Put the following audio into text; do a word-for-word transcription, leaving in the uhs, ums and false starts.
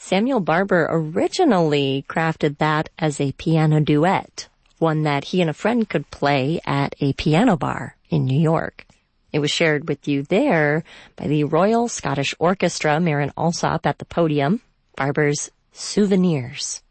Samuel Barber originally crafted that as a piano duet, one that he and a friend could play at a piano bar in New York. It was shared with you there by the Royal Scottish Orchestra, Marin Alsop at the podium, Barber's Souvenirs.